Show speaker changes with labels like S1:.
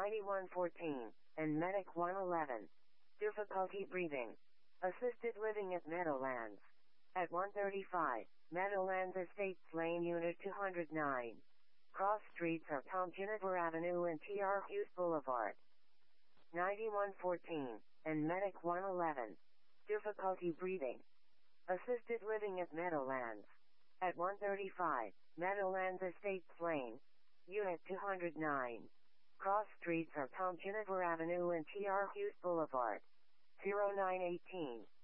S1: 9114, and Medic 111. Difficulty breathing. Assisted living at Meadowlands. At 135, Meadowlands Estates Lane Unit 209. Cross streets are Tom Juniper Avenue and T.R. Hughes Boulevard. 9114, and Medic 111. Difficulty breathing. Assisted living at Meadowlands. At 135, Meadowlands Estates Lane, Unit 209. Cross streets are Tom Juniper Avenue and T.R. Hughes Boulevard. 0918,